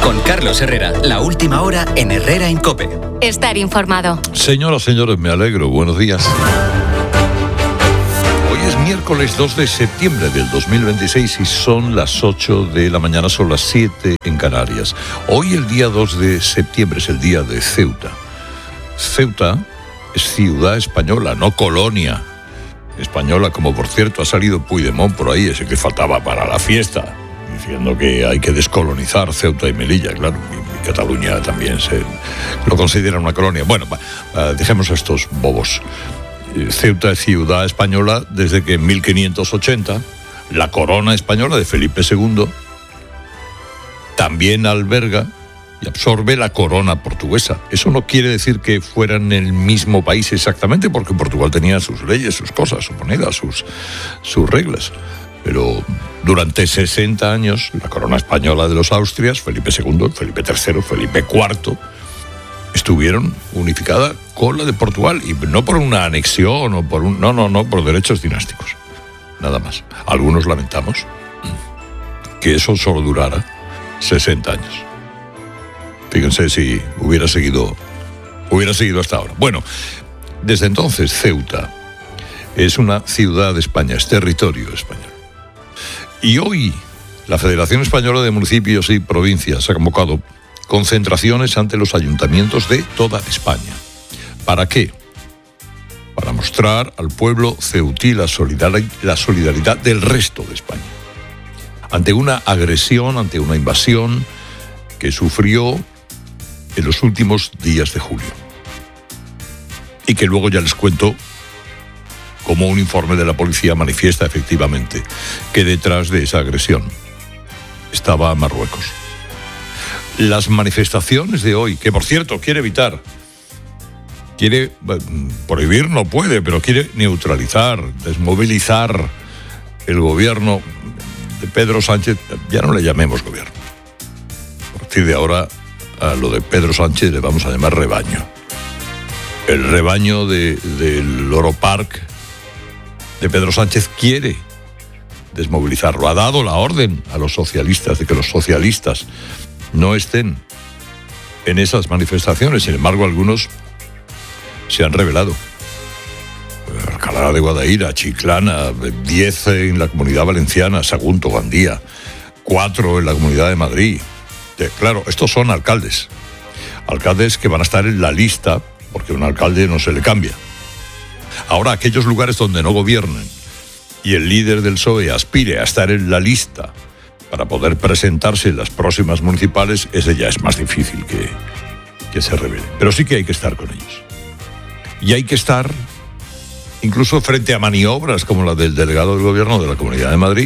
Con Carlos Herrera, la última hora en Herrera en COPE. Estar informado. Señoras, señores, me alegro. Buenos días. Hoy es miércoles 2 de septiembre del 2026 y son las 8 de la mañana, son las 7 en Canarias. Hoy el día 2 de septiembre es el día de Ceuta. Ceuta es ciudad española, no colonia española, como por cierto ha salido Puigdemont por ahí, ese que faltaba para la fiesta, diciendo que hay que descolonizar Ceuta y Melilla, claro, y Cataluña también se lo considera una colonia. Bueno, dejemos a estos bobos. Ceuta es ciudad española desde que en 1580 la corona española de Felipe II también alberga y absorbe la corona portuguesa. Eso no quiere decir que fueran el mismo país exactamente, porque Portugal tenía sus leyes, sus cosas, su moneda, sus reglas. Pero durante 60 años, la corona española de los Austrias, Felipe II, Felipe III, Felipe IV, estuvieron unificadas con la de Portugal, y no por una anexión o por no, por derechos dinásticos. Nada más. Algunos lamentamos que eso solo durara 60 años. Fíjense si hubiera seguido hasta ahora. Bueno, desde entonces Ceuta es una ciudad de España, es territorio español. Y hoy la Federación Española de Municipios y Provincias ha convocado concentraciones ante los ayuntamientos de toda España. ¿Para qué? Para mostrar al pueblo ceutí la solidaridad del resto de España ante una agresión, ante una invasión que sufrió en los últimos días de julio. Y que luego ya les cuento cómo un informe de la policía manifiesta efectivamente que detrás de esa agresión estaba Marruecos. Las manifestaciones de hoy, que por cierto quiere prohibir no puede, pero quiere neutralizar, desmovilizar el gobierno de Pedro Sánchez, ya no le llamemos gobierno. A partir de ahora, a lo de Pedro Sánchez le vamos a llamar rebaño. El rebaño del Loro Park de Pedro Sánchez quiere desmovilizarlo. Ha dado la orden a los socialistas de que los socialistas no estén en esas manifestaciones. Sin embargo, algunos se han rebelado. Alcalá de Guadaira, Chiclana, 10 en la Comunidad Valenciana, Sagunto, Gandía, 4 en la Comunidad de Madrid. Claro, estos son alcaldes que van a estar en la lista, porque a un alcalde no se le cambia. Ahora, aquellos lugares donde no gobiernen y el líder del PSOE aspire a estar en la lista para poder presentarse en las próximas municipales, ese ya es más difícil que se revele. Pero sí que hay que estar con ellos. Y hay que estar incluso frente a maniobras como la del delegado del gobierno de la Comunidad de Madrid,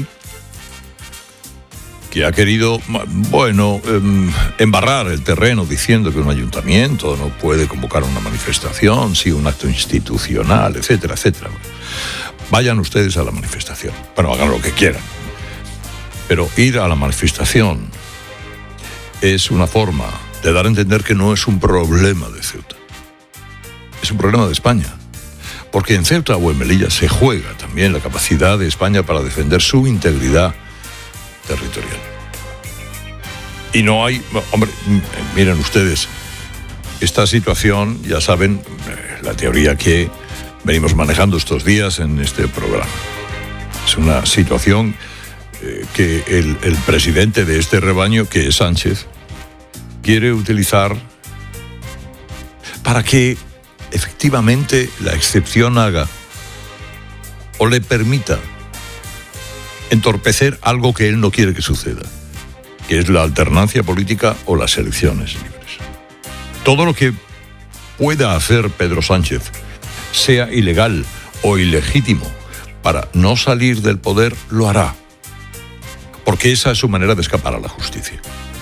que ha querido, embarrar el terreno diciendo que un ayuntamiento no puede convocar una manifestación, sí, un acto institucional, etcétera, etcétera. Vayan ustedes a la manifestación. Bueno, hagan lo que quieran. Pero ir a la manifestación es una forma de dar a entender que no es un problema de Ceuta. Es un problema de España. Porque en Ceuta o en Melilla se juega también la capacidad de España para defender su integridad territorial. Y no hay... Hombre, miren ustedes, esta situación, ya saben, la teoría que venimos manejando estos días en este programa. Es una situación que el presidente de este rebaño, que es Sánchez, quiere utilizar para que efectivamente la excepción haga o le permita entorpecer algo que él no quiere que suceda, que es la alternancia política o las elecciones libres. Todo lo que pueda hacer Pedro Sánchez, sea ilegal o ilegítimo, para no salir del poder, lo hará, porque esa es su manera de escapar a la justicia.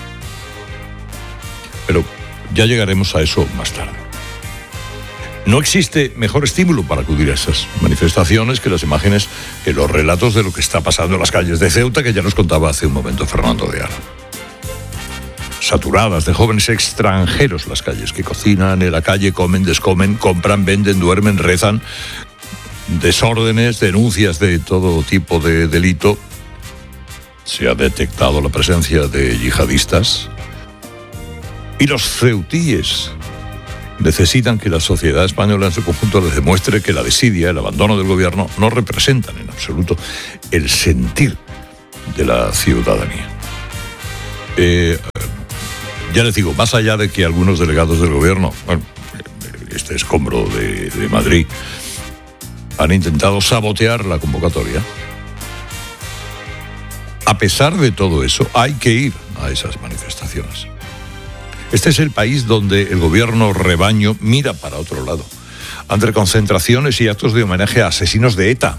Pero ya llegaremos a eso más tarde. No existe mejor estímulo para acudir a esas manifestaciones que las imágenes, que los relatos de lo que está pasando en las calles de Ceuta, que ya nos contaba hace un momento Fernando de Ara. Saturadas de jóvenes extranjeros las calles, que cocinan en la calle, comen, descomen, compran, venden, duermen, rezan. Desórdenes, denuncias de todo tipo de delito. Se ha detectado la presencia de yihadistas Y los ceutíes necesitan que la sociedad española en su conjunto les demuestre que la desidia, el abandono del gobierno, no representan en absoluto el sentir de la ciudadanía. Ya les digo, más allá de que algunos delegados del gobierno, bueno, este escombro de Madrid, han intentado sabotear la convocatoria, a pesar de todo eso, hay que ir a esas manifestaciones. Este es el país donde el gobierno rebaño mira para otro lado, ante concentraciones y actos de homenaje a asesinos de ETA.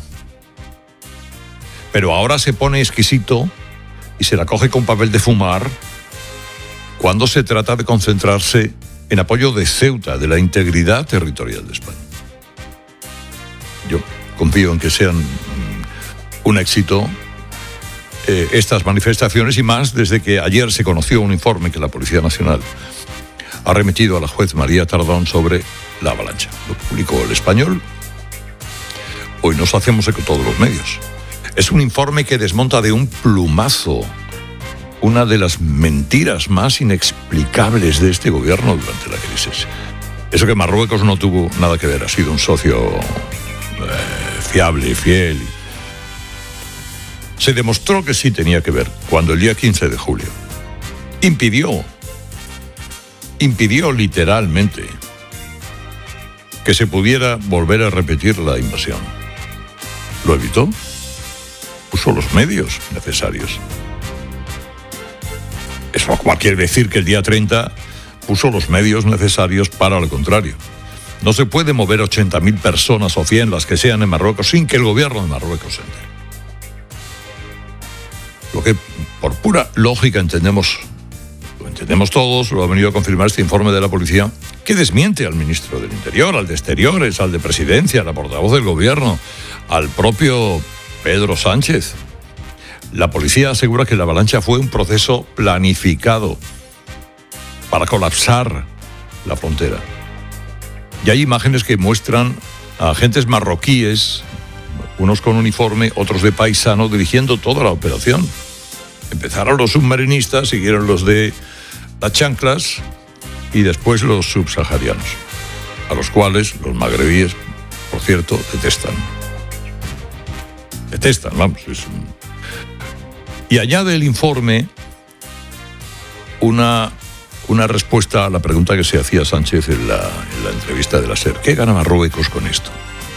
Pero ahora se pone exquisito y se la coge con papel de fumar cuando se trata de concentrarse en apoyo de Ceuta, de la integridad territorial de España. Yo confío en que sean un éxito estas manifestaciones, y más desde que ayer se conoció un informe que la Policía Nacional ha remitido a la juez María Tardón sobre la avalancha. Lo publicó El Español. Hoy nos hacemos eco todos los medios. Es un informe que desmonta de un plumazo una de las mentiras más inexplicables de este gobierno durante la crisis. Eso que Marruecos no tuvo nada que ver, ha sido un socio fiable, fiel. Se demostró que sí tenía que ver cuando el día 15 de julio impidió literalmente que se pudiera volver a repetir la invasión. ¿Lo evitó? Puso los medios necesarios. Eso quiere decir que el día 30 puso los medios necesarios para lo contrario. No se puede mover 80.000 personas o 100, las que sean, en Marruecos sin que el gobierno de Marruecos se entere. Lo que por pura lógica entendemos todos, lo ha venido a confirmar este informe de la policía, que desmiente al ministro del Interior, al de Exteriores, al de Presidencia, a la portavoz del gobierno, al propio Pedro Sánchez. La policía asegura que la avalancha fue un proceso planificado para colapsar la frontera. Y hay imágenes que muestran a agentes marroquíes, unos con uniforme, otros de paisano, dirigiendo toda la operación. Empezaron los submarinistas, siguieron los de las chanclas y después los subsaharianos, a los cuales los magrebíes, por cierto, detestan. Vamos. Y añade el informe una respuesta a la pregunta que se hacía Sánchez en la entrevista de la SER. ¿Qué gana Marruecos con esto?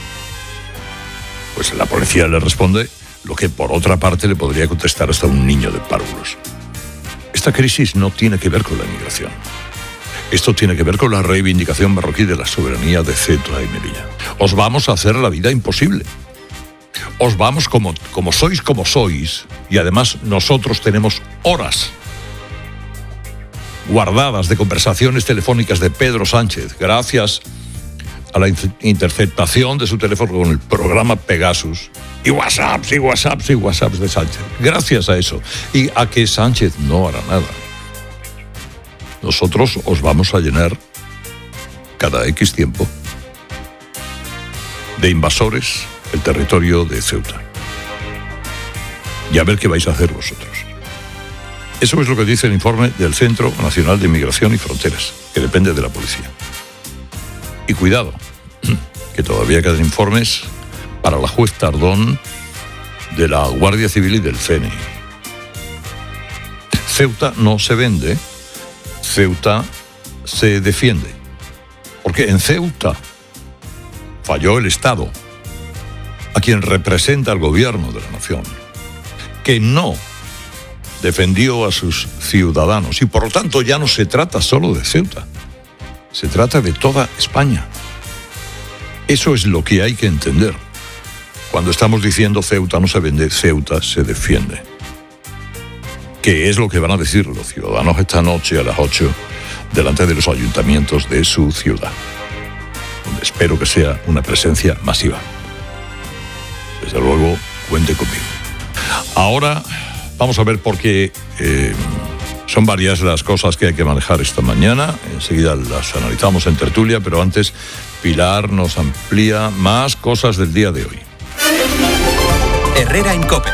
Pues la policía le responde lo que por otra parte le podría contestar hasta un niño de párvulos. Esta crisis no tiene que ver con la inmigración. Esto tiene que ver con la reivindicación marroquí de la soberanía de Ceuta y Melilla. Os vamos a hacer la vida imposible. Os vamos como sois, y además nosotros tenemos horas guardadas de conversaciones telefónicas de Pedro Sánchez, gracias a la interceptación de su teléfono con el programa Pegasus, y WhatsApps de Sánchez. Gracias a eso, y a que Sánchez no hará nada, nosotros os vamos a llenar cada X tiempo de invasores el territorio de Ceuta. Y a ver qué vais a hacer vosotros. Eso es lo que dice el informe del Centro Nacional de Inmigración y Fronteras, que depende de la policía. Y cuidado, que todavía quedan informes para la juez Tardón de la Guardia Civil y del CNI. Ceuta no se vende, Ceuta se defiende. Porque en Ceuta falló el Estado, a quien representa el gobierno de la nación, que no defendió a sus ciudadanos. Y por lo tanto ya no se trata solo de Ceuta, se trata de toda España. Eso es lo que hay que entender cuando estamos diciendo Ceuta no se vende, Ceuta se defiende. Que es lo que van a decir los ciudadanos esta noche a las 8 delante de los ayuntamientos de su ciudad, donde espero que sea una presencia masiva. Desde luego, cuente conmigo. Ahora vamos a ver por qué son varias las cosas que hay que manejar esta mañana. Enseguida las analizamos en tertulia, pero antes Pilar nos amplía más cosas del día de hoy. Herrera en COPE.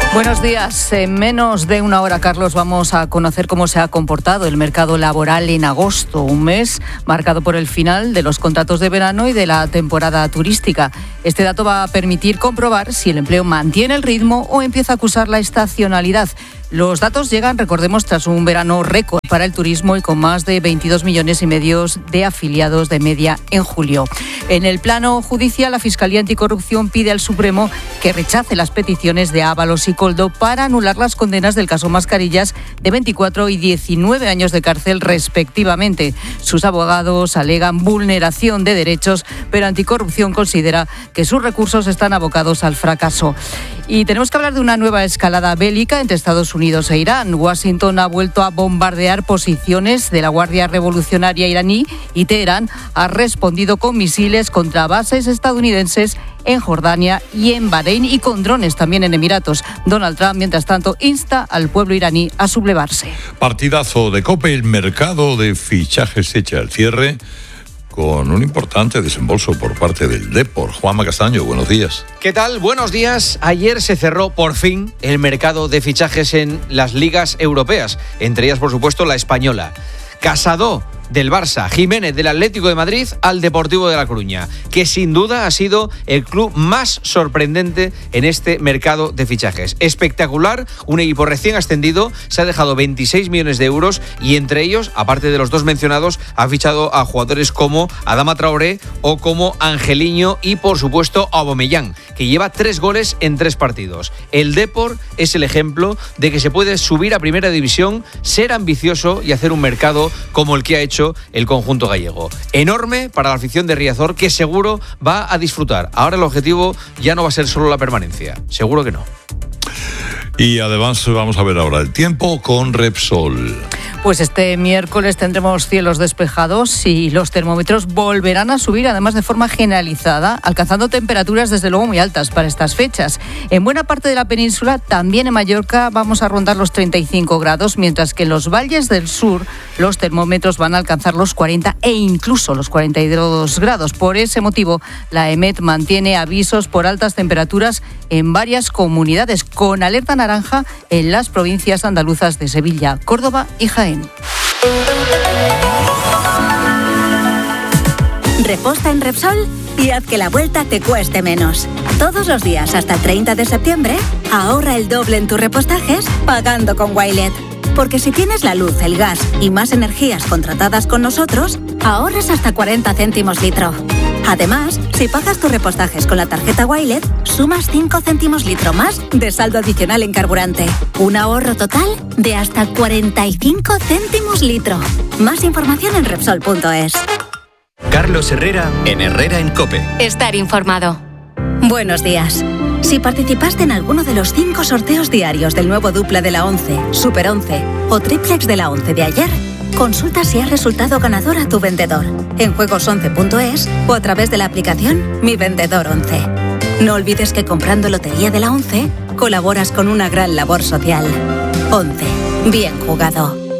Buenos días. En menos de una hora, Carlos, vamos a conocer cómo se ha comportado el mercado laboral en agosto, un mes marcado por el final de los contratos de verano y de la temporada turística. Este dato va a permitir comprobar si el empleo mantiene el ritmo o empieza a acusar la estacionalidad. Los datos llegan, recordemos, tras un verano récord para el turismo y con más de 22,5 millones de afiliados de media en julio. En el plano judicial, la Fiscalía Anticorrupción pide al Supremo que rechace las peticiones de Ábalos y Koldo para anular las condenas del caso Mascarillas de 24 y 19 años de cárcel respectivamente. Sus abogados alegan vulneración de derechos, pero Anticorrupción considera que sus recursos están abocados al fracaso. Y tenemos que hablar de una nueva escalada bélica entre Estados Unidos e Irán. Washington ha vuelto a bombardear posiciones de la Guardia Revolucionaria iraní y Teherán ha respondido con misiles contra bases estadounidenses en Jordania y en Bahrein y con drones también en Emiratos. Donald Trump, mientras tanto, insta al pueblo iraní a sublevarse. Partidazo de COPE, el mercado de fichajes echa al cierre con un importante desembolso por parte del Depor. Juanma Castaño, buenos días. ¿Qué tal? Buenos días. Ayer se cerró por fin el mercado de fichajes en las ligas europeas, entre ellas, por supuesto, la española. Casado del Barça, Jiménez del Atlético de Madrid al Deportivo de La Coruña, que sin duda ha sido el club más sorprendente en este mercado de fichajes. Espectacular, un equipo recién ascendido, se ha dejado 26 millones de euros y entre ellos, aparte de los dos mencionados, ha fichado a jugadores como Adama Traoré o como Angeliño y por supuesto Aubameyang, que lleva 3 goles en 3 partidos. El Depor es el ejemplo de que se puede subir a primera división, ser ambicioso y hacer un mercado como el que ha hecho el conjunto gallego. Enorme para la afición de Riazor, que seguro va a disfrutar. Ahora el objetivo ya no va a ser solo la permanencia. Seguro que no. Y además vamos a ver ahora el tiempo con Repsol. Pues este miércoles tendremos cielos despejados y los termómetros volverán a subir, además de forma generalizada, alcanzando temperaturas desde luego muy altas para estas fechas. En buena parte de la península, también en Mallorca, vamos a rondar los 35 grados, mientras que en los valles del sur los termómetros van a alcanzar los 40 e incluso los 42 grados. Por ese motivo, la EMET mantiene avisos por altas temperaturas en varias comunidades, con alerta naranja en las provincias andaluzas de Sevilla, Córdoba y Jaén. Reposta en Repsol y haz que la vuelta te cueste menos. Todos los días hasta el 30 de septiembre, ahorra el doble en tus repostajes pagando con Wilet. Porque si tienes la luz, el gas y más energías contratadas con nosotros, ahorras hasta 40 céntimos litro. Además, si pagas tus repostajes con la tarjeta Wilet, sumas 5 céntimos litro más de saldo adicional en carburante. Un ahorro total de hasta 45 céntimos litro. Más información en Repsol.es. Carlos Herrera en Herrera en COPE. Estar informado. Buenos días. Si participaste en alguno de los 5 sorteos diarios del nuevo dupla de la 11, Super 11 o triplex de la 11 de ayer, consulta si has resultado ganador a tu vendedor en juegos11.es o a través de la aplicación Mi Vendedor 11. No olvides que comprando Lotería de la 11 colaboras con una gran labor social. 11. Bien jugado.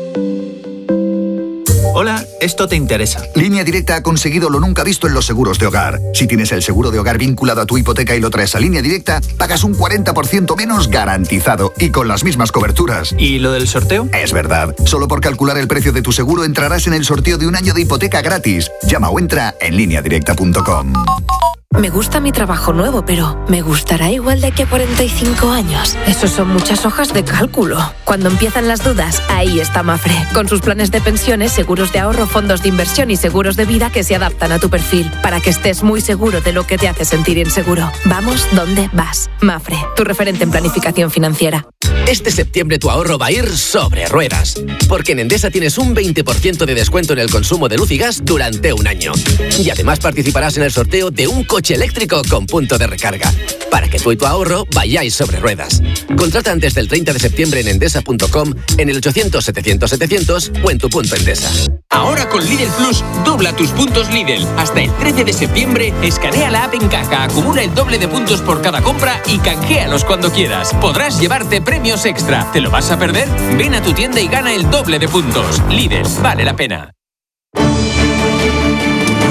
Hola, esto te interesa. Línea Directa ha conseguido lo nunca visto en los seguros de hogar. Si tienes el seguro de hogar vinculado a tu hipoteca y lo traes a Línea Directa, pagas un 40% menos garantizado y con las mismas coberturas. ¿Y lo del sorteo? Es verdad. Solo por calcular el precio de tu seguro entrarás en el sorteo de un año de hipoteca gratis. Llama o entra en lineadirecta.com. Me gusta mi trabajo nuevo, pero ¿me gustará igual de aquí a 45 años? Eso son muchas hojas de cálculo. Cuando empiezan las dudas, ahí está Mafre. Con sus planes de pensiones, seguros de ahorro, fondos de inversión y seguros de vida que se adaptan a tu perfil, para que estés muy seguro de lo que te hace sentir inseguro. Vamos donde vas. Mafre, tu referente en planificación financiera. Este septiembre tu ahorro va a ir sobre ruedas, porque en Endesa tienes un 20% de descuento en el consumo de luz y gas durante un año. Y además participarás en el sorteo de un coche eléctrico con punto de recarga, para que tú y tu ahorro vayáis sobre ruedas. Contrata antes del 30 de septiembre en endesa.com, en el 800-700-700 o en tu punto Endesa. Ahora con Lidl Plus, dobla tus puntos Lidl. Hasta el 13 de septiembre, escanea la app en caja, acumula el doble de puntos por cada compra y canjealos cuando quieras. Podrás llevarte premios extra. ¿Te lo vas a perder? Ven a tu tienda y gana el doble de puntos. Lidl, vale la pena.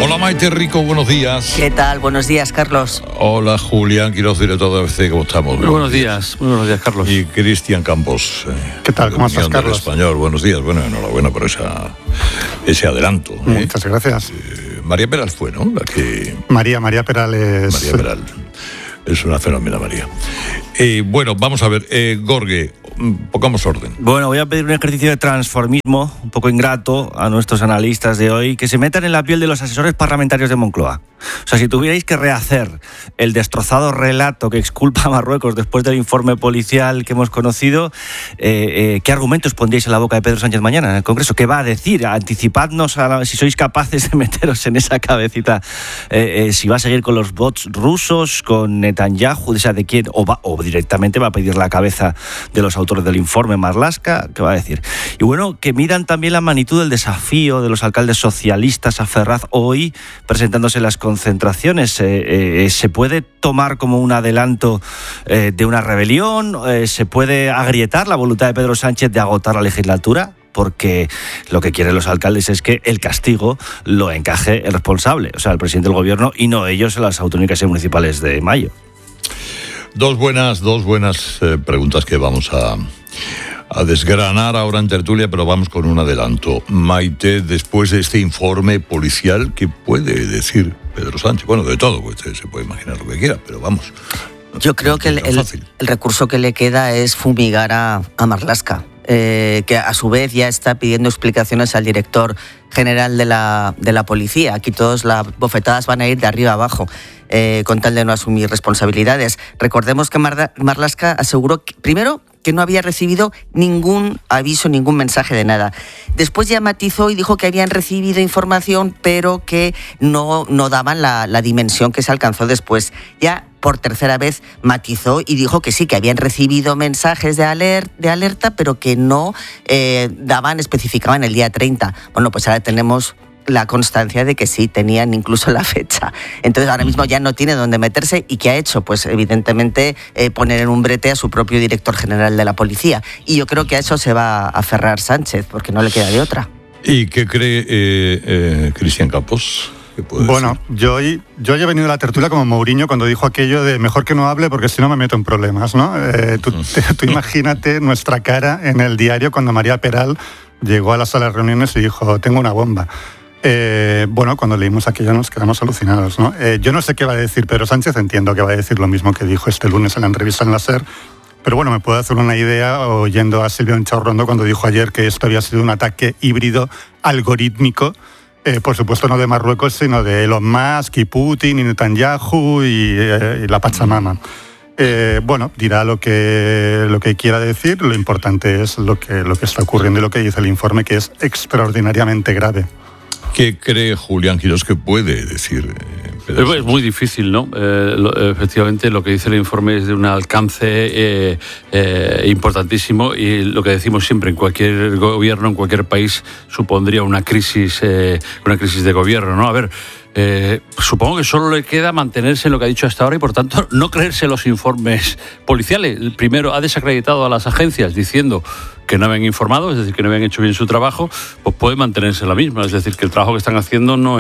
Hola Maite Rico, buenos días. ¿Qué tal? Buenos días, Carlos. Hola Julián Quiroz, director de ABC, ¿cómo estamos? Muy buenos días, Carlos. Y Cristian Campos. ¿Qué tal? ¿Cómo estás, Carlos? Español, buenos días. Bueno, enhorabuena por ese adelanto. Muchas gracias. María Peral fue, ¿no? María Peral es... María Peral. Es una fenómena, María. Bueno, vamos a ver, Gorge, pongamos orden. Bueno, voy a pedir un ejercicio de transformismo un poco ingrato a nuestros analistas de hoy, que se metan en la piel de los asesores parlamentarios de Moncloa. O sea, si tuvierais que rehacer el destrozado relato que exculpa a Marruecos después del informe policial que hemos conocido, ¿qué argumentos pondríais en la boca de Pedro Sánchez mañana en el Congreso? ¿Qué va a decir? Anticipadnos si sois capaces de meteros en esa cabecita. Si va a seguir con los bots rusos, con Netanyahu, o sea, de quién, o directamente va a pedir la cabeza de los autores del informe Marlaska, ¿qué va a decir? Y bueno, que midan también la magnitud del desafío de los alcaldes socialistas a Ferraz hoy presentándose en las concentraciones. ¿Se puede tomar como un adelanto de una rebelión? ¿Se puede agrietar la voluntad de Pedro Sánchez de agotar la legislatura? Porque lo que quieren los alcaldes es que el castigo lo encaje el responsable, o sea, el presidente del gobierno, y no ellos en las autonómicas y municipales de mayo. Dos buenas preguntas que vamos a desgranar ahora en tertulia, pero vamos con un adelanto. Maite, después de este informe policial, ¿qué puede decir Pedro Sánchez? Bueno, de todo, pues se puede imaginar lo que quiera, pero vamos. Yo creo que el recurso que le queda es fumigar a Marlaska, que a su vez ya está pidiendo explicaciones al director general de la policía. Aquí todas las bofetadas van a ir de arriba abajo, con tal de no asumir responsabilidades. Recordemos que Marlaska aseguró primero que no había recibido ningún aviso, ningún mensaje de nada. Después ya matizó y dijo que habían recibido información, pero que no daban la dimensión que se alcanzó después. Ya por tercera vez matizó y dijo que sí, que habían recibido mensajes de alerta, pero que no especificaban el día 30. Bueno, pues ahora tenemos la constancia de que sí, tenían incluso la fecha. Entonces ahora mismo ya no tiene dónde meterse. ¿Y qué ha hecho? Pues evidentemente poner en un brete a su propio director general de la policía. Y yo creo que a eso se va a aferrar Sánchez, porque no le queda de otra. ¿Y qué cree Cristian Campos? Bueno, yo he venido a la tertulia como Mourinho cuando dijo aquello de mejor que no hable porque si no me meto en problemas, ¿no? Tú imagínate nuestra cara en el diario cuando María Peral llegó a la sala de reuniones y dijo, tengo una bomba. Bueno, cuando leímos aquello nos quedamos alucinados, ¿no? Yo no sé qué va a decir Pedro Sánchez, entiendo que va a decir lo mismo que dijo este lunes en la entrevista en la SER, pero bueno, me puedo hacer una idea oyendo a Silvio Enchaurrondo cuando dijo ayer que esto había sido un ataque híbrido algorítmico, por supuesto no de Marruecos, sino de Elon Musk y Putin y Netanyahu y la Pachamama. Bueno, dirá lo que quiera decir, lo importante es lo que está ocurriendo y lo que dice el informe, que es extraordinariamente grave. ¿Qué cree Julián Quiroz que puede decir Pedro Sánchez? Es muy difícil, ¿no? Efectivamente, lo que dice el informe es de un alcance importantísimo y lo que decimos siempre, en cualquier gobierno, en cualquier país, supondría una crisis de gobierno, ¿no? A ver, supongo que solo le queda mantenerse en lo que ha dicho hasta ahora y, por tanto, no creerse los informes policiales. Primero, ha desacreditado a las agencias diciendo que no habían informado, es decir, que no habían hecho bien su trabajo, pues puede mantenerse la misma. Es decir, que el trabajo que están haciendo no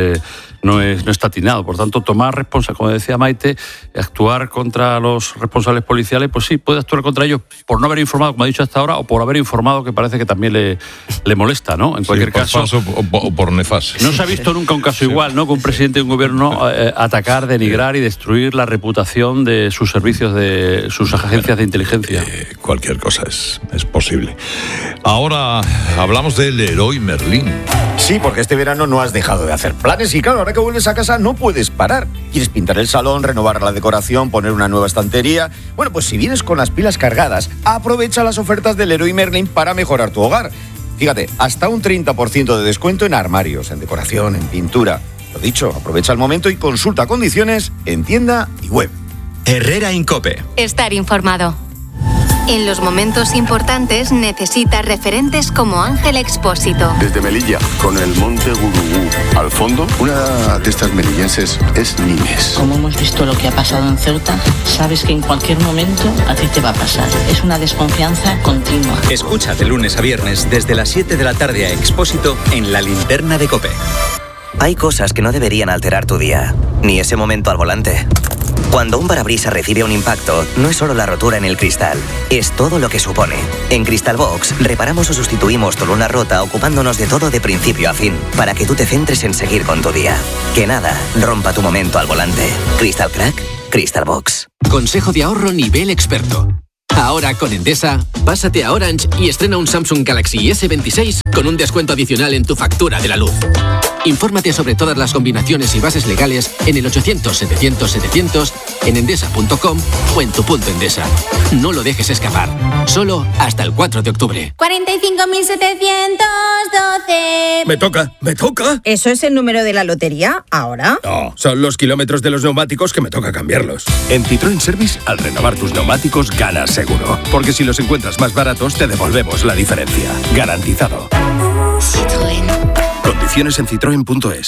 está atinado. Por tanto, tomar responsabilidad, como decía Maite, actuar contra los responsables policiales, pues sí, puede actuar contra ellos por no haber informado, como ha dicho hasta ahora, o por haber informado, que parece que también le molesta, ¿no? En cualquier caso, falso o por nefasto. No se ha visto nunca un caso igual, ¿no? Que un presidente de un gobierno atacar, denigrar y destruir la reputación de sus servicios, de sus agencias de inteligencia. Cualquier cosa es posible. Ahora hablamos del Leroy Merlin. Sí, porque este verano no has dejado de hacer planes y claro, ahora que vuelves a casa no puedes parar. ¿Quieres pintar el salón, renovar la decoración, poner una nueva estantería? Bueno, pues si vienes con las pilas cargadas, aprovecha las ofertas del Leroy Merlin para mejorar tu hogar. Fíjate, hasta un 30% de descuento en armarios, en decoración, en pintura. Lo dicho, aprovecha el momento y consulta condiciones en tienda y web. Herrera Incope. Estar informado. En los momentos importantes necesita referentes como Ángel Expósito. Desde Melilla, con el monte Gurugú al fondo, una de estas melillenses es Nimes. Como hemos visto lo que ha pasado en Ceuta, sabes que en cualquier momento a ti te va a pasar. Es una desconfianza continua. Escucha de lunes a viernes desde las 7 de la tarde a Expósito en La Linterna de COPE. Hay cosas que no deberían alterar tu día, ni ese momento al volante. Cuando un parabrisas recibe un impacto, no es solo la rotura en el cristal, es todo lo que supone. En Crystal Box, reparamos o sustituimos tu luna rota ocupándonos de todo de principio a fin, para que tú te centres en seguir con tu día. Que nada rompa tu momento al volante. Crystal Crack, Crystal Box. Consejo de ahorro nivel experto. Ahora con Endesa, pásate a Orange y estrena un Samsung Galaxy S26 con un descuento adicional en tu factura de la luz. Infórmate sobre todas las combinaciones y bases legales en el 800-700-700, en endesa.com o en tu punto Endesa. No lo dejes escapar. Solo hasta el 4 de octubre. 45.712. Me toca. ¿Eso es el número de la lotería ahora? No, son los kilómetros de los neumáticos que me toca cambiarlos. En Citroën Service, al renovar tus neumáticos, ganas seguro. Porque si los encuentras más baratos, te devolvemos la diferencia. Garantizado. Citroën. Condiciones en citroen.es.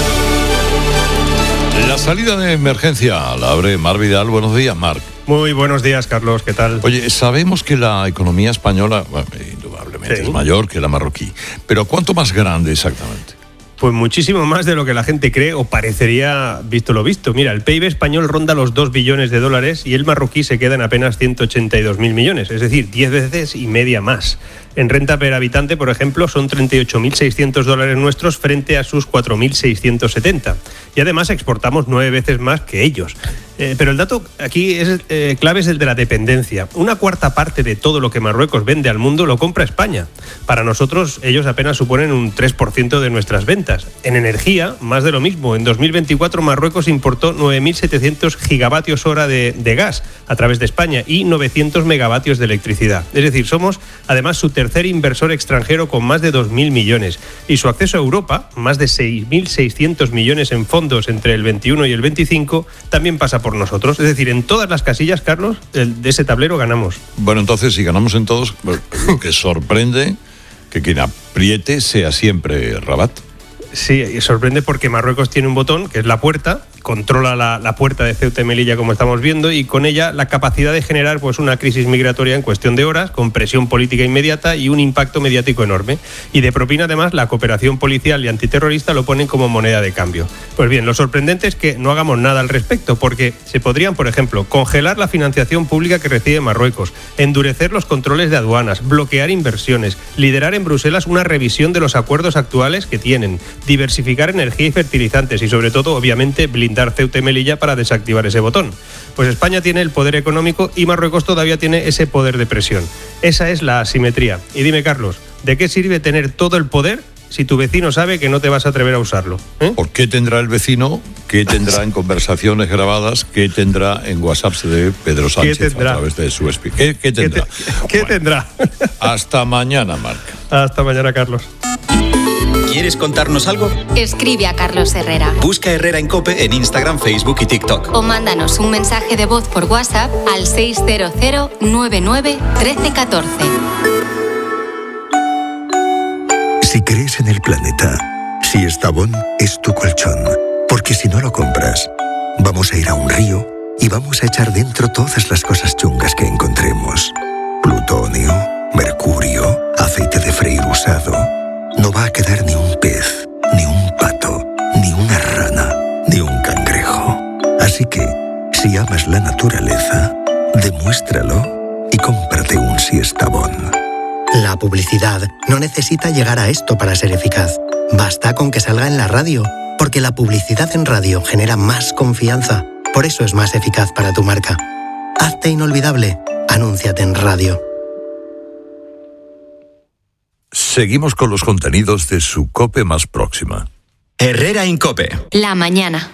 La salida de emergencia la abre Mar Vidal. Buenos días, Marc. Muy buenos días, Carlos. ¿Qué tal? Oye, sabemos que la economía española, bueno, indudablemente es mayor que la marroquí, pero ¿cuánto más grande exactamente? Pues muchísimo más de lo que la gente cree o parecería visto lo visto. Mira, el PIB español ronda los 2 billones de dólares y el marroquí se queda en apenas 182.000 millones, es decir, 10 veces y media más. En renta per habitante, por ejemplo, son 38.600 dólares nuestros frente a sus 4.670. Y además exportamos 9 veces más que ellos. Pero el dato aquí clave es el de la dependencia. Una cuarta parte de todo lo que Marruecos vende al mundo lo compra España. Para nosotros, ellos apenas suponen un 3% de nuestras ventas. En energía, más de lo mismo. En 2024, Marruecos importó 9.700 gigavatios hora de gas a través de España y 900 megavatios de electricidad. Es decir, somos además su tercer inversor extranjero con más de 2.000 millones. Y su acceso a Europa, más de 6.600 millones en fondos entre el 21 y el 25, también pasa por nosotros. Es decir, en todas las casillas, Carlos, de ese tablero ganamos. Bueno, entonces, si ganamos en todos, lo que sorprende que quien apriete sea siempre Rabat. Sí, y sorprende porque Marruecos tiene un botón, que es la puerta, controla la puerta de Ceuta y Melilla, como estamos viendo, y con ella la capacidad de generar pues una crisis migratoria en cuestión de horas, con presión política inmediata y un impacto mediático enorme. Y de propina, además, la cooperación policial y antiterrorista lo ponen como moneda de cambio. Pues bien, lo sorprendente es que no hagamos nada al respecto, porque se podrían, por ejemplo, congelar la financiación pública que recibe Marruecos, endurecer los controles de aduanas, bloquear inversiones, liderar en Bruselas una revisión de los acuerdos actuales que tienen, diversificar energía y fertilizantes y, sobre todo, obviamente, blindar Ceuta y Melilla para desactivar ese botón. Pues España tiene el poder económico y Marruecos todavía tiene ese poder de presión. Esa es la asimetría. Y dime, Carlos, ¿de qué sirve tener todo el poder si tu vecino sabe que no te vas a atrever a usarlo? ¿Por qué tendrá el vecino? ¿Qué tendrá en conversaciones grabadas? ¿Qué tendrá en WhatsApps de Pedro Sánchez a través de su speaker? ¿Qué tendrá? ¿Qué tendrá? Hasta mañana, Marc. Hasta mañana, Carlos. ¿Quieres contarnos algo? Escribe a Carlos Herrera. Busca Herrera en COPE en Instagram, Facebook y TikTok. O mándanos un mensaje de voz por WhatsApp al 600 99 13 14. Si crees en el planeta, si Estavón es tu colchón, porque si no lo compras, vamos a ir a un río y vamos a echar dentro todas las cosas chungas que encontremos. Plutonio, mercurio, aceite de freír usado. No va a quedar ni un pez, ni un pato, ni una rana, ni un cangrejo. Así que, si amas la naturaleza, demuéstralo y cómprate un Siestabón. La publicidad no necesita llegar a esto para ser eficaz. Basta con que salga en la radio, porque la publicidad en radio genera más confianza. Por eso es más eficaz para tu marca. Hazte inolvidable. Anúnciate en radio. Seguimos con los contenidos de su COPE más próxima. Herrera en COPE. La mañana.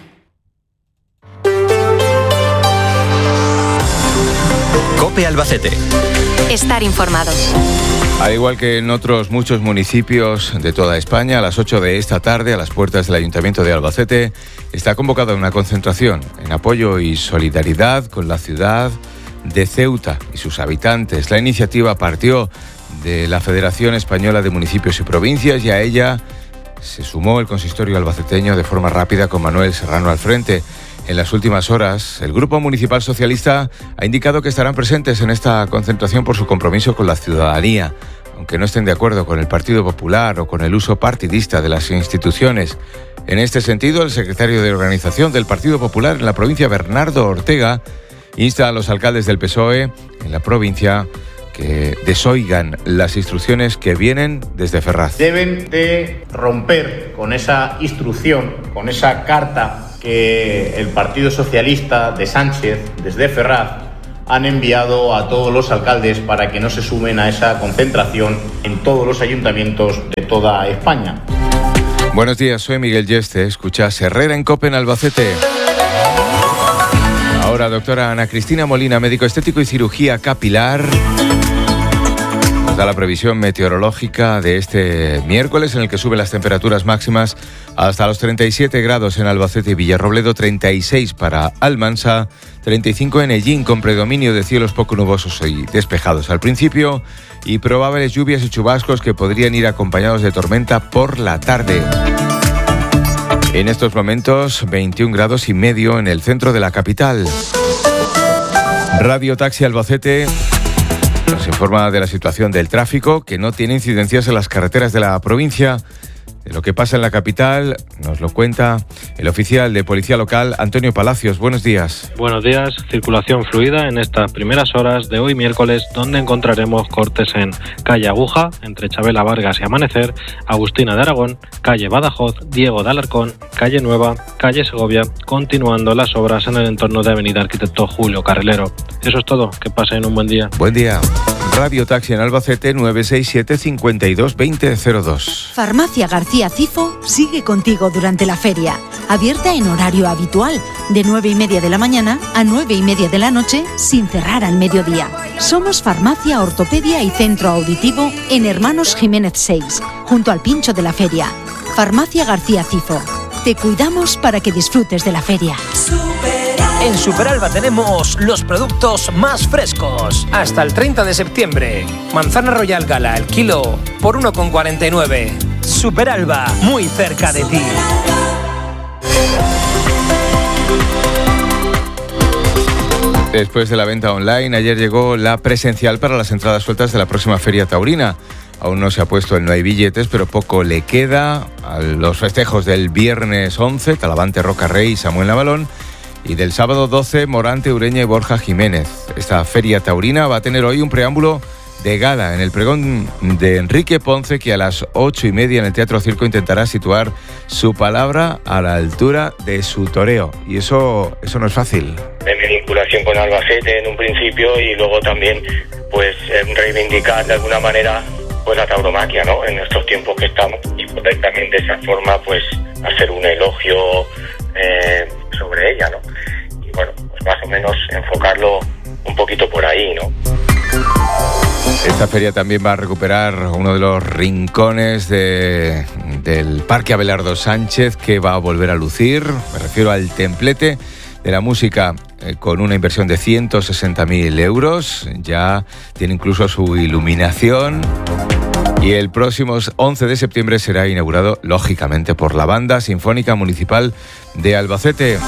COPE Albacete. Estar informado. Al igual que en otros muchos municipios de toda España, a las 8 de esta tarde, a las puertas del Ayuntamiento de Albacete, está convocada una concentración en apoyo y solidaridad con la ciudad de Ceuta y sus habitantes. La iniciativa partió de la Federación Española de Municipios y Provincias y a ella se sumó el consistorio albaceteño de forma rápida con Manuel Serrano al frente. En las últimas horas, el Grupo Municipal Socialista ha indicado que estarán presentes en esta concentración por su compromiso con la ciudadanía, aunque no estén de acuerdo con el Partido Popular o con el uso partidista de las instituciones. En este sentido, el secretario de Organización del Partido Popular en la provincia, Bernardo Ortega, insta a los alcaldes del PSOE en la provincia que desoigan las instrucciones que vienen desde Ferraz. Deben de romper con esa instrucción, con esa carta que el Partido Socialista de Sánchez, desde Ferraz, han enviado a todos los alcaldes para que no se sumen a esa concentración en todos los ayuntamientos de toda España. Buenos días, soy Miguel Yeste. Escuchas Herrera en COPE en Albacete. Ahora, doctora Ana Cristina Molina, médico estético y cirugía capilar, nos da la previsión meteorológica de este miércoles, en el que suben las temperaturas máximas hasta los 37 grados en Albacete y Villarrobledo, 36 para Almansa, 35 en Ellín, con predominio de cielos poco nubosos y despejados al principio, y probables lluvias y chubascos que podrían ir acompañados de tormenta por la tarde. En estos momentos, 21 grados y medio en el centro de la capital. Radio Taxi Albacete nos informa de la situación del tráfico, que no tiene incidencias en las carreteras de la provincia. De lo que pasa en la capital nos lo cuenta el oficial de policía local, Antonio Palacios. Buenos días. Buenos días. Circulación fluida en estas primeras horas de hoy miércoles, donde encontraremos cortes en calle Aguja, entre Chabela Vargas y Amanecer, Agustina de Aragón, calle Badajoz, Diego de Alarcón, calle Nueva, calle Segovia, continuando las obras en el entorno de avenida Arquitecto Julio Carrilero. Eso es todo. Que pasen un buen día. Buen día. Radio Taxi en Albacete, 967 52 2002. Farmacia García Cifo sigue contigo durante la feria. Abierta en horario habitual, de 9:30 de la mañana a 9:30 de la noche, sin cerrar al mediodía. Somos Farmacia, Ortopedia y Centro Auditivo en Hermanos Jiménez 6, junto al Pincho de la Feria. Farmacia García Cifo. Te cuidamos para que disfrutes de la feria. En Superalba tenemos los productos más frescos. Hasta el 30 de septiembre. Manzana Royal Gala al kilo por 1,49. Superalba, muy cerca de ti. Después de la venta online, ayer llegó la presencial para las entradas sueltas de la próxima Feria Taurina. Aún no se ha puesto el no hay billetes, pero poco le queda a los festejos del viernes 11, Talavante, Roca Rey y Samuel Navalón, y del sábado 12, Morante, Ureña y Borja Jiménez. Esta Feria Taurina va a tener hoy un preámbulo de gala en el pregón de Enrique Ponce, que a las 8:30 en el Teatro Circo intentará situar su palabra a la altura de su toreo. Y eso no es fácil. De mi vinculación con Albacete en un principio, y luego también pues reivindicar de alguna manera pues la tauromaquia, ¿no? En estos tiempos que estamos, y poder también de esa forma pues hacer un elogio sobre ella, ¿no? Y bueno, pues más o menos enfocarlo un poquito por ahí, ¿no? Esta feria también va a recuperar uno de los rincones del Parque Abelardo Sánchez, que va a volver a lucir. Me refiero al templete de la música, con una inversión de 160.000 euros. Ya tiene incluso su iluminación. Y el próximo 11 de septiembre será inaugurado, lógicamente, por la Banda Sinfónica Municipal de Albacete.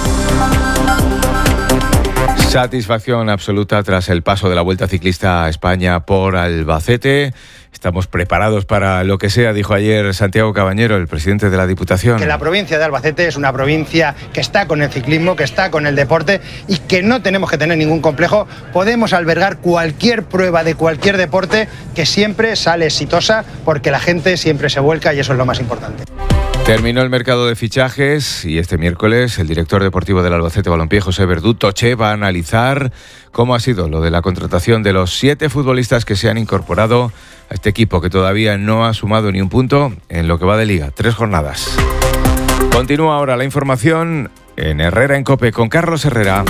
Satisfacción absoluta tras el paso de la Vuelta Ciclista a España por Albacete. Estamos preparados para lo que sea, dijo ayer Santiago Cabañero, el presidente de la Diputación. Que la provincia de Albacete es una provincia que está con el ciclismo, que está con el deporte, y que no tenemos que tener ningún complejo. Podemos albergar cualquier prueba de cualquier deporte, que siempre sale exitosa, porque la gente siempre se vuelca, y eso es lo más importante. Terminó el mercado de fichajes y este miércoles el director deportivo del Albacete Balompié, José Verdú Toché, va a analizar cómo ha sido lo de la contratación de los 7 futbolistas que se han incorporado a este equipo, que todavía no ha sumado ni un punto en lo que va de liga, 3 jornadas. Continúa ahora la información en Herrera en COPE con Carlos Herrera.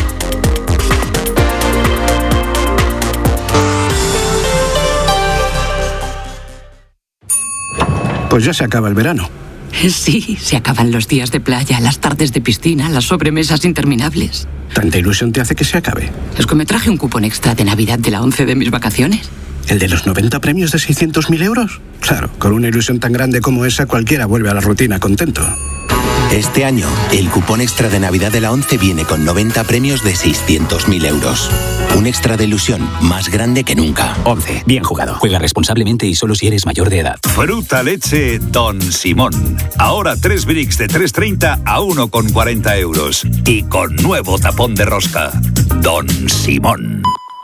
Pues ya se acaba el verano. Sí, se acaban los días de playa, las tardes de piscina, las sobremesas interminables. ¿Tanta ilusión te hace que se acabe? Es que me traje un cupón extra de Navidad de la 11 de mis vacaciones. ¿El de los 90 premios de 600.000 euros? Claro, con una ilusión tan grande como esa, cualquiera vuelve a la rutina contento. Este año, el cupón extra de Navidad de la 11 viene con 90 premios de 600.000 euros. Un extra de ilusión más grande que nunca. 11. Bien jugado. Juega responsablemente y solo si eres mayor de edad. Fruta leche Don Simón. Ahora 3 bricks de 3,30 a 1,40 euros. Y con nuevo tapón de rosca. Don Simón.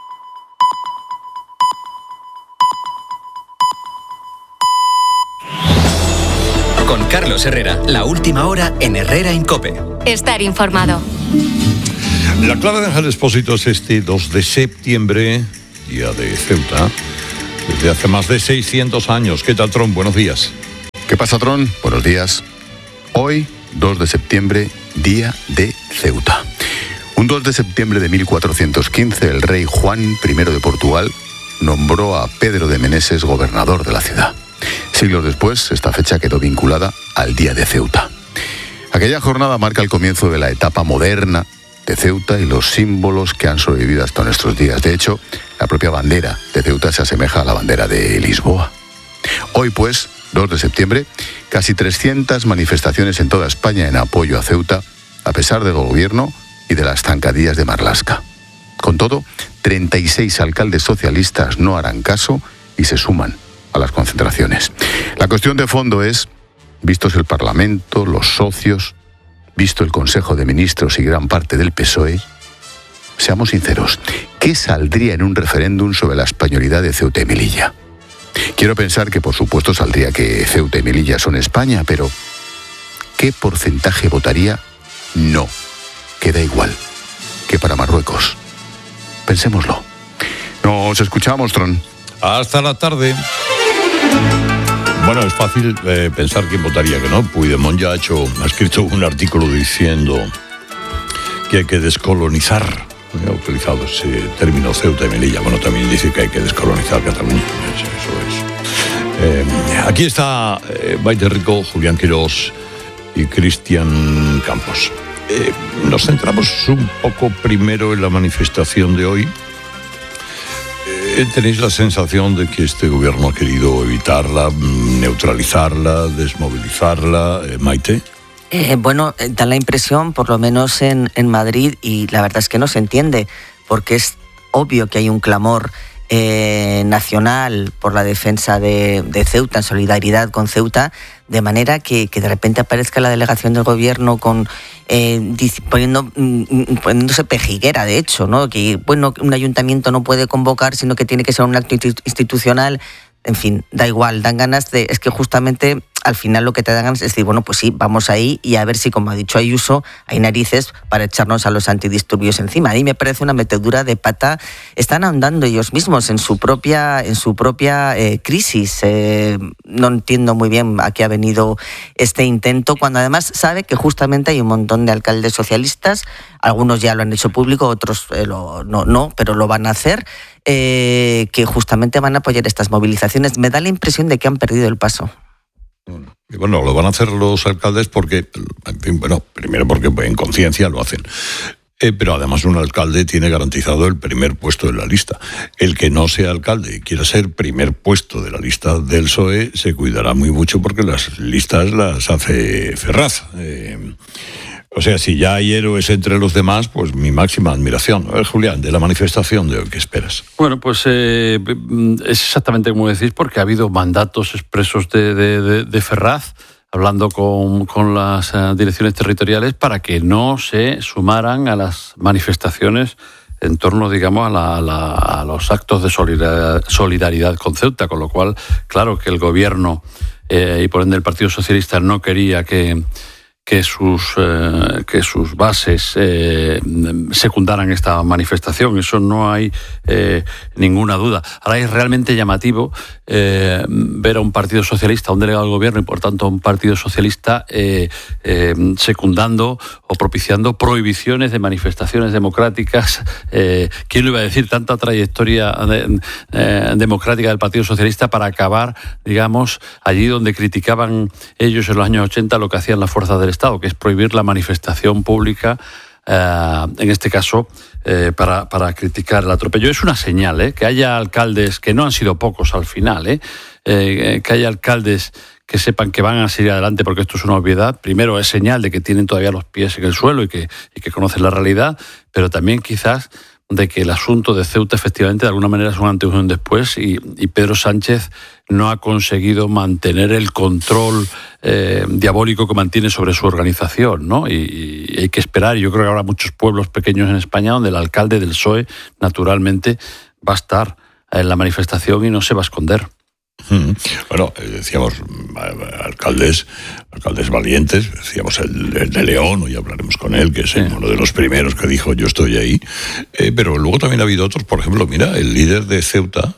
Con Carlos Herrera, la última hora en Herrera en COPE. Estar informado. La clave de Ángel Expósito es este 2 de septiembre, día de Ceuta, desde hace más de 600 años. ¿Qué tal, Tron? Buenos días. ¿Qué pasa, Tron? Buenos días. Hoy, 2 de septiembre, día de Ceuta. Un 2 de septiembre de 1415, el rey Juan I de Portugal nombró a Pedro de Meneses gobernador de la ciudad. Siglos después, esta fecha quedó vinculada al día de Ceuta. Aquella jornada marca el comienzo de la etapa moderna de Ceuta y los símbolos que han sobrevivido hasta nuestros días. De hecho, la propia bandera de Ceuta se asemeja a la bandera de Lisboa. Hoy, pues, 2 de septiembre, casi 300 manifestaciones en toda España en apoyo a Ceuta, a pesar del gobierno y de las zancadillas de Marlaska. Con todo, 36 alcaldes socialistas no harán caso y se suman a las concentraciones. La cuestión de fondo es, vistos el Parlamento, los socios, visto el Consejo de Ministros y gran parte del PSOE, seamos sinceros, ¿qué saldría en un referéndum sobre la españolidad de Ceuta y Melilla? Quiero pensar que por supuesto saldría que Ceuta y Melilla son España, pero ¿qué porcentaje votaría no? Queda igual que para Marruecos. Pensémoslo. Nos escuchamos, Tron. Hasta la tarde. Bueno, es fácil pensar quién votaría que no. Puigdemont ya ha escrito un artículo diciendo que hay que descolonizar. Ha utilizado ese término Ceuta y Melilla. Bueno, también dice que hay que descolonizar Cataluña. Eso es. Aquí está Baite Rico, Julián Quirós y Cristian Campos. Nos centramos un poco primero en la manifestación de hoy. ¿Tenéis la sensación de que este gobierno ha querido evitarla, neutralizarla, desmovilizarla, Maite? Bueno, da la impresión, por lo menos en Madrid, y la verdad es que no se entiende, porque es obvio que hay un clamor nacional por la defensa de Ceuta, en solidaridad con Ceuta, de manera que de repente aparezca la delegación del gobierno con poniéndose pejiguera, de hecho, ¿no? Que bueno, un ayuntamiento no puede convocar, sino que tiene que ser un acto institucional. En fin, da igual, dan ganas de... Es que justamente al final lo que te dan ganas es decir, bueno, pues sí, vamos ahí y a ver si, como ha dicho Ayuso, hay narices para echarnos a los antidisturbios encima. Ahí me parece una metedura de pata. Están ahondando ellos mismos en su propia crisis. No entiendo muy bien a qué ha venido este intento, cuando además sabe que justamente hay un montón de alcaldes socialistas, algunos ya lo han hecho público, otros no, pero lo van a hacer, que justamente van a apoyar estas movilizaciones. Me da la impresión de que han perdido el paso. Bueno, lo van a hacer los alcaldes porque, en fin, bueno, primero porque en conciencia lo hacen. Pero además un alcalde tiene garantizado el primer puesto en la lista. El que no sea alcalde y quiera ser primer puesto de la lista del PSOE se cuidará muy mucho porque las listas las hace Ferraz. O sea, si ya hay héroes entre los demás, pues mi máxima admiración. A ver, Julián, de la manifestación de hoy, ¿qué esperas? Bueno, pues es exactamente como decís, porque ha habido mandatos expresos de Ferraz, hablando con las direcciones territoriales, para que no se sumaran a las manifestaciones en torno, digamos, a los actos de solidaridad con Ceuta, con lo cual, claro que el gobierno y por ende el Partido Socialista no quería que sus bases secundaran esta manifestación. Eso no hay ninguna duda. Ahora es realmente llamativo ver a un partido socialista, a un delegado del gobierno y por tanto a un partido socialista secundando o propiciando prohibiciones de manifestaciones democráticas. ¿Quién lo iba a decir? Tanta trayectoria democrática del Partido Socialista para acabar, digamos, allí donde criticaban ellos en los años 80 lo que hacían las fuerzas del Estado, que es prohibir la manifestación pública, en este caso para criticar el atropello. Es una señal, que haya alcaldes, que no han sido pocos al final, que haya alcaldes que sepan que van a seguir adelante porque esto es una obviedad. Primero, es señal de que tienen todavía los pies en el suelo y que conocen la realidad, pero también quizás de que el asunto de Ceuta efectivamente de alguna manera es un antes y un después y Pedro Sánchez no ha conseguido mantener el control diabólico que mantiene sobre su organización, ¿no? Y hay que esperar. Yo creo que habrá muchos pueblos pequeños en España donde el alcalde del PSOE naturalmente va a estar en la manifestación y no se va a esconder. Bueno, decíamos alcaldes valientes, decíamos el de León, hoy hablaremos con él, que es uno de los primeros que dijo yo estoy ahí, pero luego también ha habido otros, por ejemplo, mira, el líder de Ceuta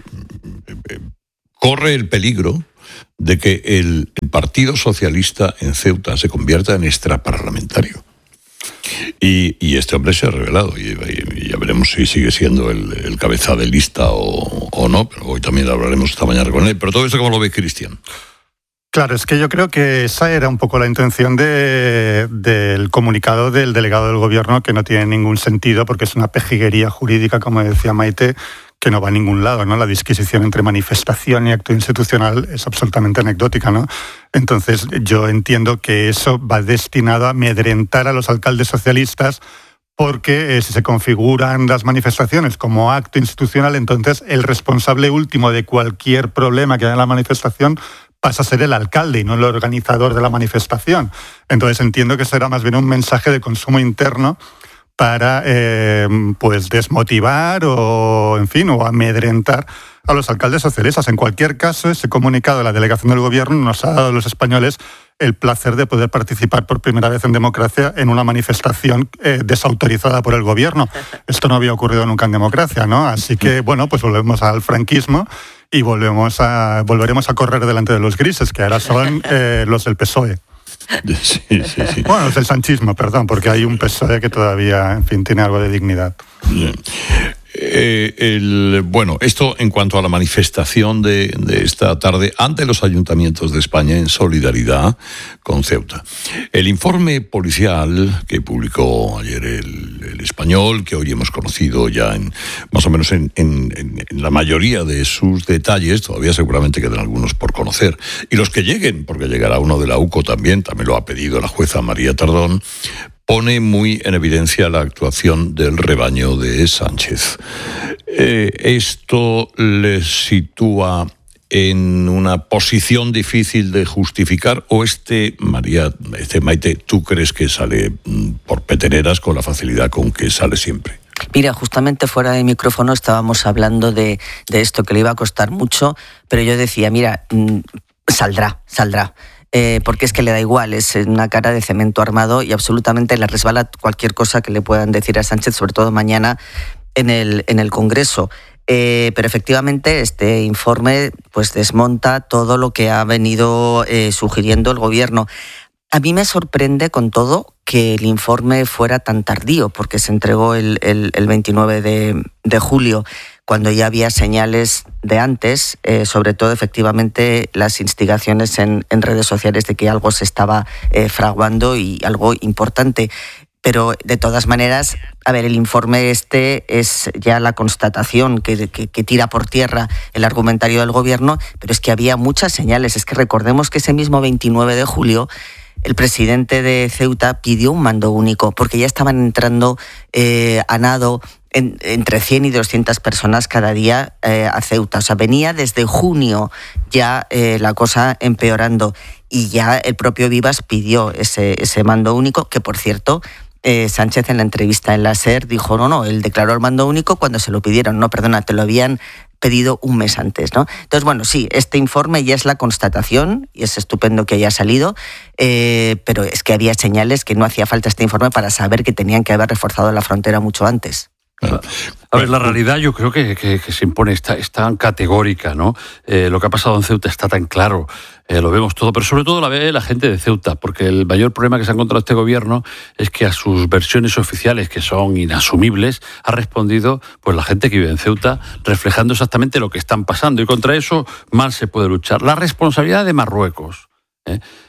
corre el peligro de que el Partido Socialista en Ceuta se convierta en extraparlamentario. Y este hombre se ha revelado y ya veremos si sigue siendo el cabeza de lista o no, pero hoy también hablaremos esta mañana con él. Pero todo esto, ¿cómo lo ve Cristian? Claro, es que yo creo que esa era un poco la intención del comunicado del delegado del gobierno, que no tiene ningún sentido porque es una pejiguería jurídica, como decía Maite, que no va a ningún lado, ¿no? La disquisición entre manifestación y acto institucional es absolutamente anecdótica, ¿no? Entonces, yo entiendo que eso va destinado a amedrentar a los alcaldes socialistas porque si se configuran las manifestaciones como acto institucional, entonces el responsable último de cualquier problema que haya en la manifestación pasa a ser el alcalde y no el organizador de la manifestación. Entonces, entiendo que será más bien un mensaje de consumo interno para pues desmotivar o amedrentar a los alcaldes socialistas. En cualquier caso, ese comunicado de la delegación del gobierno nos ha dado a los españoles el placer de poder participar por primera vez en democracia en una manifestación desautorizada por el gobierno. Esto no había ocurrido nunca en democracia, ¿no? Así que, bueno, pues volvemos al franquismo y volveremos a correr delante de los grises, que ahora son los del PSOE. Sí. Bueno, es el sanchismo, perdón, porque hay un PSOE que todavía, en fin, tiene algo de dignidad. Bueno, esto en cuanto a la manifestación de esta tarde ante los ayuntamientos de España en solidaridad con Ceuta. El informe policial que publicó ayer el Español, que hoy hemos conocido ya más o menos en la mayoría de sus detalles, todavía seguramente quedan algunos por conocer, y los que lleguen, porque llegará uno de la UCO también lo ha pedido la jueza María Tardón, pone muy en evidencia la actuación del rebaño de Sánchez. ¿Esto les sitúa en una posición difícil de justificar o Maite, tú crees que sale por peteneras con la facilidad con que sale siempre? Mira, justamente fuera de micrófono estábamos hablando de esto, que le iba a costar mucho, pero yo decía, mira, saldrá. Porque es que le da igual, es una cara de cemento armado y absolutamente le resbala cualquier cosa que le puedan decir a Sánchez, sobre todo mañana en el Congreso. Pero efectivamente este informe pues desmonta todo lo que ha venido sugiriendo el gobierno. A mí me sorprende con todo que el informe fuera tan tardío, porque se entregó el 29 de julio, cuando ya había señales de antes, sobre todo efectivamente las instigaciones en redes sociales de que algo se estaba fraguando y algo importante. Pero de todas maneras, a ver, el informe este es ya la constatación que tira por tierra el argumentario del gobierno, pero es que había muchas señales. Es que recordemos que ese mismo 29 de julio el presidente de Ceuta pidió un mando único, porque ya estaban entrando a nado entre 100 y 200 personas cada día a Ceuta. O sea, venía desde junio ya la cosa empeorando y ya el propio Vivas pidió ese mando único, que por cierto Sánchez en la entrevista en la SER dijo, no, él declaró el mando único cuando se lo pidieron. No, perdona, te lo habían pedido un mes antes, ¿no? Entonces, bueno, sí, este informe ya es la constatación y es estupendo que haya salido, pero es que había señales que no hacía falta este informe para saber que tenían que haber reforzado la frontera mucho antes. A ver, la realidad yo creo que se impone, es tan categórica, ¿no? Lo que ha pasado en Ceuta está tan claro, lo vemos todo, pero sobre todo la ve la gente de Ceuta, porque el mayor problema que se ha encontrado este gobierno es que a sus versiones oficiales, que son inasumibles, ha respondido pues la gente que vive en Ceuta, reflejando exactamente lo que están pasando, y contra eso mal se puede luchar. La responsabilidad de Marruecos,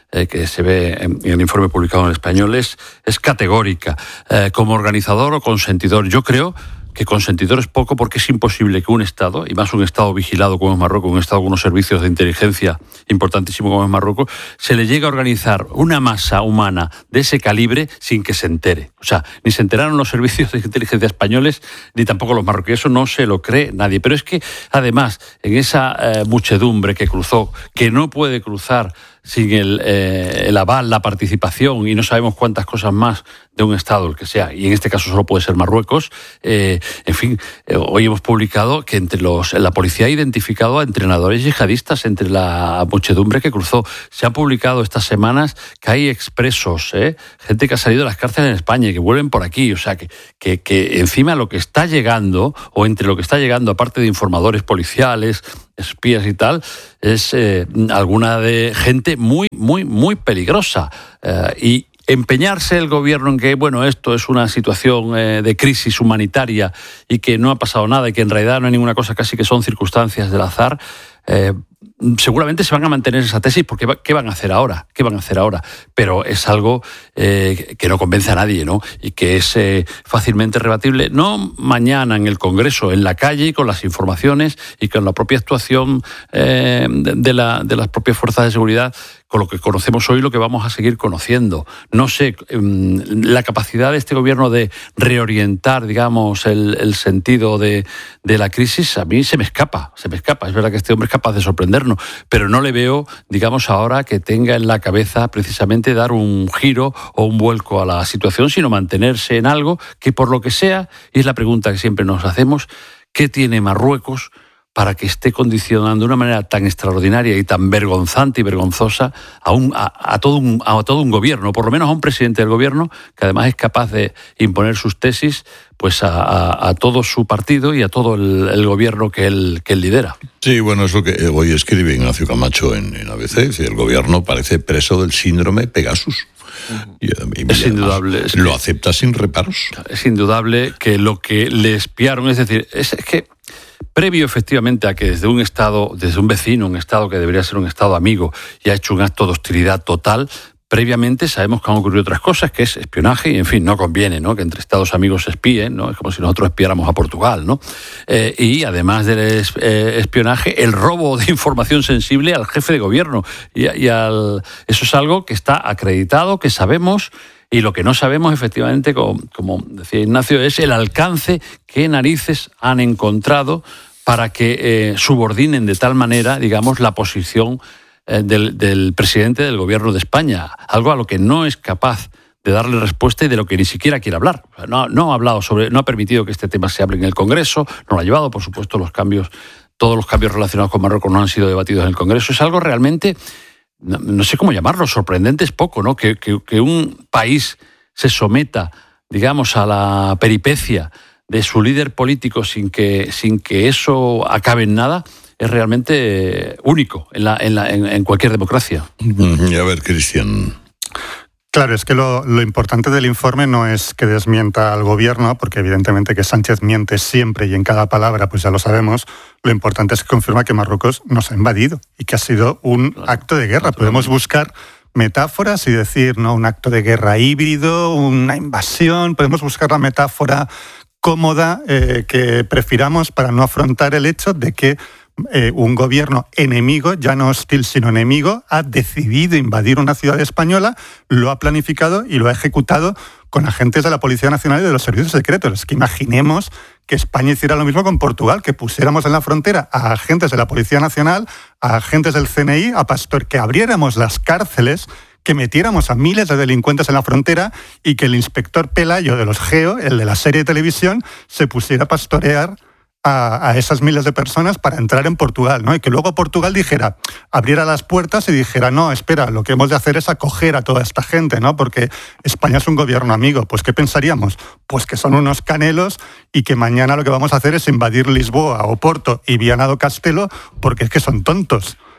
que se ve en el informe publicado en Español es categórica. Como organizador o consentidor, yo creo que consentidor es poco, porque es imposible que un Estado, y más un Estado vigilado como es Marruecos, un Estado con unos servicios de inteligencia importantísimos como es Marruecos, se le llegue a organizar una masa humana de ese calibre sin que se entere. O sea, ni se enteraron los servicios de inteligencia españoles, ni tampoco los marroquíes. Eso no se lo cree nadie. Pero es que, además, en esa muchedumbre que cruzó, que no puede cruzar sin el aval, la participación y no sabemos cuántas cosas más de un Estado, el que sea, y en este caso solo puede ser Marruecos. En fin, hoy hemos publicado que la policía ha identificado a entrenadores yihadistas entre la muchedumbre que cruzó. Se han publicado estas semanas que hay expresos, gente que ha salido de las cárceles en España y que vuelven por aquí. O sea, que encima lo que está llegando, o entre lo que está llegando, aparte de informadores policiales, espías y tal, es alguna de gente muy, muy, muy peligrosa. Y empeñarse el gobierno en que, bueno, esto es una situación de crisis humanitaria y que no ha pasado nada y que en realidad no hay ninguna cosa, casi que son circunstancias del azar, seguramente se van a mantener esa tesis, porque ¿qué van a hacer ahora? ¿Qué van a hacer ahora? Pero es algo que no convence a nadie, ¿no? Y que es fácilmente rebatible, no mañana en el Congreso, en la calle, con las informaciones y con la propia actuación de las propias fuerzas de seguridad, con lo que conocemos hoy, lo que vamos a seguir conociendo. No sé, la capacidad de este gobierno de reorientar, digamos, el sentido de la crisis, a mí se me escapa. Es verdad que este hombre es capaz de sorprendernos, pero no le veo, digamos, ahora que tenga en la cabeza precisamente dar un giro o un vuelco a la situación, sino mantenerse en algo que, por lo que sea, y es la pregunta que siempre nos hacemos, ¿qué tiene Marruecos para que esté condicionando de una manera tan extraordinaria y tan vergonzante y vergonzosa a todo un gobierno, por lo menos a un presidente del gobierno, que además es capaz de imponer sus tesis pues a todo su partido y a todo el gobierno que él lidera? Sí, bueno, es lo que hoy escribe Ignacio Camacho en ABC. El gobierno parece preso del síndrome Pegasus. Y es indudable. Lo acepta sin reparos. Es indudable que lo que le espiaron, es decir, es que previo efectivamente a que desde un Estado, desde un vecino, un Estado que debería ser un Estado amigo, y ha hecho un acto de hostilidad total, previamente sabemos que han ocurrido otras cosas, que es espionaje, y en fin, no conviene, ¿no?, que entre Estados amigos se espíen, ¿no? Es como si nosotros espiáramos a Portugal, ¿no? Y además del espionaje, el robo de información sensible al jefe de gobierno. Eso es algo que está acreditado, que sabemos. Y lo que no sabemos, efectivamente, como decía Ignacio, es el alcance que narices han encontrado para que subordinen de tal manera, digamos, la posición del presidente del gobierno de España. Algo a lo que no es capaz de darle respuesta y de lo que ni siquiera quiere hablar. No ha hablado no ha permitido que este tema se hable en el Congreso, no lo ha llevado, por supuesto, todos los cambios relacionados con Marruecos no han sido debatidos en el Congreso. Es algo realmente, no sé cómo llamarlo, sorprendente es poco, ¿no? Que un país se someta, digamos, a la peripecia de su líder político sin que eso acabe en nada, es realmente único en cualquier democracia. A ver, Cristian. Claro, es que lo importante del informe no es que desmienta al gobierno, porque evidentemente que Sánchez miente siempre y en cada palabra, pues ya lo sabemos. Lo importante es que confirma que Marruecos nos ha invadido y que ha sido un acto de guerra. Podemos buscar metáforas y decir, no, un acto de guerra híbrido, una invasión. Podemos buscar la metáfora cómoda que prefiramos para no afrontar el hecho de que un gobierno enemigo, ya no hostil sino enemigo, ha decidido invadir una ciudad española, lo ha planificado y lo ha ejecutado con agentes de la Policía Nacional y de los servicios secretos. Es que imaginemos que España hiciera lo mismo con Portugal, que pusiéramos en la frontera a agentes de la Policía Nacional, a agentes del CNI, que abriéramos las cárceles, que metiéramos a miles de delincuentes en la frontera y que el inspector Pelayo de los GEO, el de la serie de televisión, se pusiera a pastorear a esas miles de personas para entrar en Portugal, ¿no? Y que luego Portugal abriera las puertas y dijera, no, espera, lo que hemos de hacer es acoger a toda esta gente, ¿no? Porque España es un gobierno amigo. Pues ¿qué pensaríamos? Pues que son unos canelos y que mañana lo que vamos a hacer es invadir Lisboa, Oporto y Viana do Castelo, porque es que son tontos.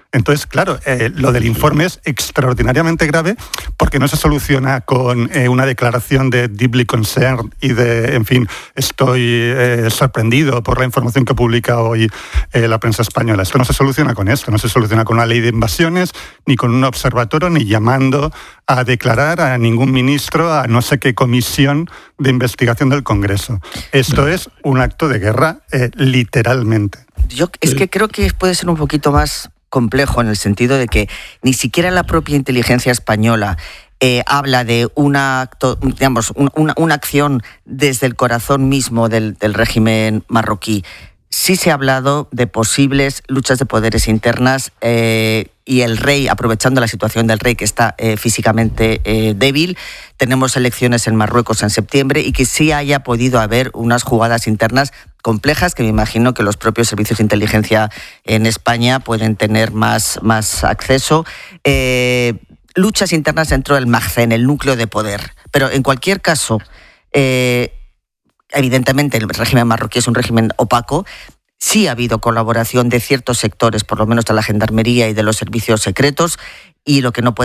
Entonces, claro, lo del informe es extraordinariamente grave porque no se soluciona con una declaración de deeply concerned y de, en fin, estoy sorprendido por la información que publica hoy la prensa española. Esto no se soluciona con esto, no se soluciona con una ley de invasiones, ni con un observatorio, ni llamando a declarar a ningún ministro a no sé qué comisión de investigación del Congreso. Esto es un acto de guerra, literalmente. Yo es que creo que puede ser un poquito más complejo en el sentido de que ni siquiera la propia inteligencia española habla de una acción desde el corazón mismo del régimen marroquí. Sí se ha hablado de posibles luchas de poderes internas y el rey, aprovechando la situación del rey que está físicamente débil, tenemos elecciones en Marruecos en septiembre y que sí haya podido haber unas jugadas internas complejas que me imagino que los propios servicios de inteligencia en España pueden tener más acceso. Luchas internas dentro del Magcén, el núcleo de poder. Pero en cualquier caso, evidentemente el régimen marroquí es un régimen opaco. Sí ha habido colaboración de ciertos sectores, por lo menos de la gendarmería y de los servicios secretos, y lo que no puede